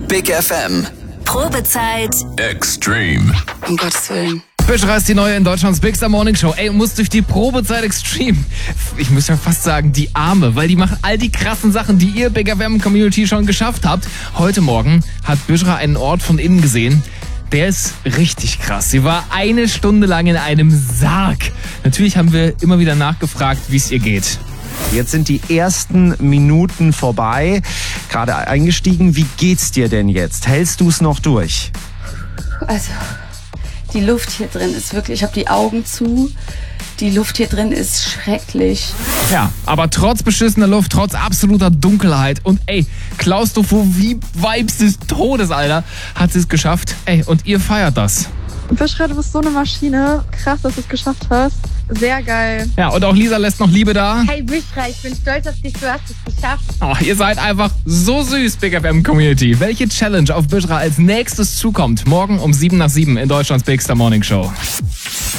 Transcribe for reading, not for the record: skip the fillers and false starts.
Big FM. Probezeit Extreme. Um Gottes Willen. Böschra ist die neue in Deutschlands Big Star Morning Show. Ey, muss durch die Probezeit Extreme. Ich muss ja fast sagen, die Arme, weil die machen all die krassen Sachen, die ihr Big FM Community schon geschafft habt. Heute Morgen hat Böschra einen Ort von innen gesehen. Der ist richtig krass. Sie war 1 Stunde lang in einem Sarg. Natürlich haben wir immer wieder nachgefragt, wie es ihr geht. Jetzt sind die ersten Minuten vorbei. Gerade eingestiegen. Wie geht's dir denn jetzt? Hältst du es noch durch? Also, die Luft hier drin ist wirklich, ich habe die Augen zu. Die Luft hier drin ist schrecklich. Ja, aber trotz beschissener Luft, trotz absoluter Dunkelheit und Klaustrophobie-Vibes des Todes, Alter, hat sie es geschafft. Ey, und ihr feiert das. Böschra, du bist so eine Maschine. Krass, dass du es geschafft hast. Sehr geil. Ja, und auch Lisa lässt noch Liebe da. Hey Böschra, ich bin stolz auf dich. Du hast es geschafft. Oh, ihr seid einfach so süß, Big FM Community. Welche Challenge auf Böschra als nächstes zukommt? Morgen um 7 nach 7 in Deutschlands Big Star Morning Show.